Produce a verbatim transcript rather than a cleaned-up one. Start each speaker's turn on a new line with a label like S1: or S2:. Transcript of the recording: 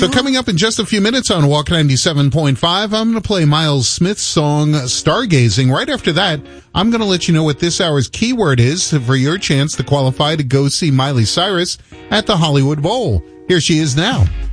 S1: So coming up in just a few minutes on Walk ninety-seven point five, I'm going to play Miles Smith's song Stargazing. Right after that, I'm going to let you know what this hour's keyword is for your chance to qualify to go see Miley Cyrus at the Hollywood Bowl. Here she is now.